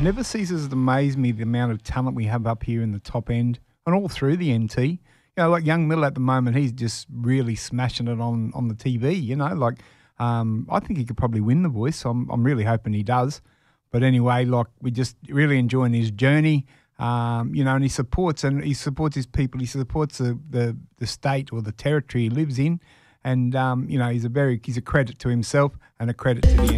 never ceases to amaze me the amount of talent we have up here in the top end and all through the NT. You know, like young Miller at the moment, he's just really smashing it on the TV. You know, like I think he could probably win The Voice. I'm really hoping he does. But anyway, like we're just really enjoying his journey. You know, and he supports his people. He supports the state or the territory he lives in. And, you know, he's a credit to himself and a credit to the